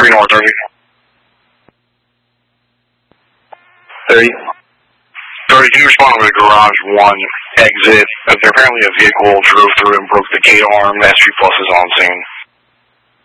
3 North, 30. 30. 30, can you respond over to Garage 1 exit? Apparently a vehicle drove through and broke the gate arm. The SG Plus is on scene.